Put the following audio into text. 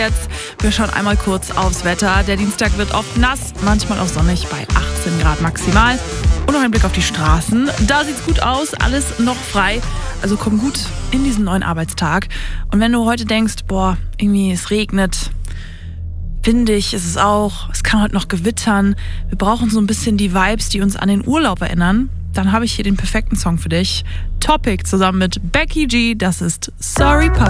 Jetzt, wir schauen einmal kurz aufs Wetter. Der Dienstag wird oft nass, manchmal auch sonnig bei 18 Grad maximal. Und noch ein Blick auf die Straßen. Da sieht's gut aus, alles noch frei. Also komm gut in diesen neuen Arbeitstag. Und wenn du heute denkst, irgendwie es regnet, windig ist es auch, es kann heute noch gewittern, wir brauchen so ein bisschen die Vibes, die uns an den Urlaub erinnern, dann habe ich hier den perfekten Song für dich. Topic zusammen mit Becky G, das ist Sorry Papa.